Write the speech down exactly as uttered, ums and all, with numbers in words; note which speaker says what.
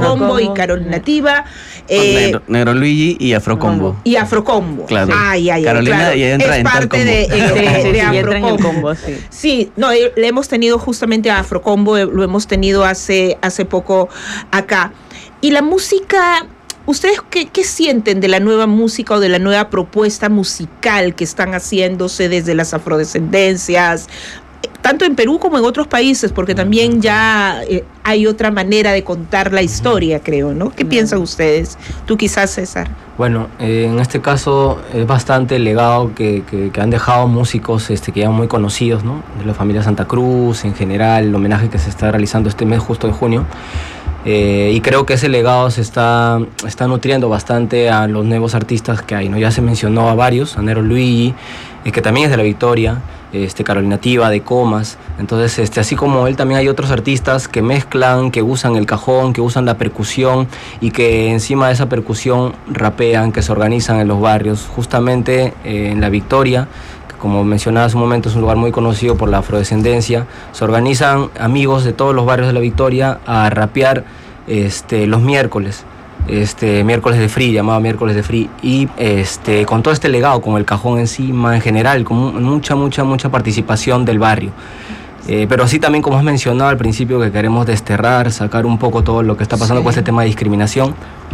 Speaker 1: Afrocombo y Carolinativa.
Speaker 2: Eh, Negro, Negro Luigi y Afrocombo.
Speaker 1: Y Afrocombo.
Speaker 2: Claro.
Speaker 1: Ay, ay,
Speaker 2: Carolina
Speaker 1: claro.
Speaker 2: ya entra,
Speaker 1: es
Speaker 2: entra
Speaker 1: parte de, eh, de, de Afrocombo. Combo, sí. sí, no, le hemos tenido justamente a Afrocombo, lo hemos tenido hace, hace poco acá. Y la música... ¿Ustedes qué, qué sienten de la nueva música o de la nueva propuesta musical que están haciéndose desde las afrodescendencias, tanto en Perú como en otros países? Porque también ya eh, hay otra manera de contar la historia, creo, ¿no? ¿Qué no. piensan ustedes? Tú quizás, César.
Speaker 3: Bueno, eh, en este caso es bastante el legado que, que, que han dejado músicos este, que ya muy conocidos, ¿no? De la familia Santa Cruz, en general, el homenaje que se está realizando este mes justo de junio. Eh, y creo que ese legado se está, está nutriendo bastante a los nuevos artistas que hay, ¿no? Ya se mencionó a varios, a Negro Luigi, eh, que también es de La Victoria, este, Carolinativa, de Comas. Entonces, este, así como él, también hay otros artistas que mezclan, que usan el cajón, que usan la percusión y que encima de esa percusión rapean, que se organizan en los barrios. Justamente eh, en La Victoria, como mencionaba hace un momento, es un lugar muy conocido por la afrodescendencia. Se organizan amigos de todos los barrios de La Victoria a rapear este, los miércoles, este, miércoles de free, llamado miércoles de free, y este, con todo este legado, con el cajón encima, en general, con mucha, mucha, mucha participación del barrio. Eh, pero sí también, como has mencionado al principio, que queremos desterrar, sacar un poco todo lo que está pasando sí. con este tema de discriminación.